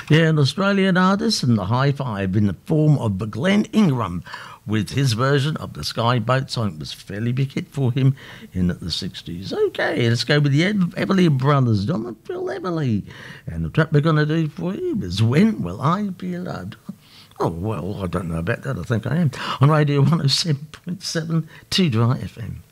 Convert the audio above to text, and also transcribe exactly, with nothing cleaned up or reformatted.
Yeah, an Australian artist and the high five in the form of Glenn Ingram with his version of the Sky Boat song. It was a fairly big hit for him in the sixties. Okay, let's go with the Ev- Everly Brothers, Don and Phil Everly. And the track we're going to do for you is When Will I Be Loved? Oh, well, I don't know about that. I think I am. On Radio one oh seven point seven, two Dry F M.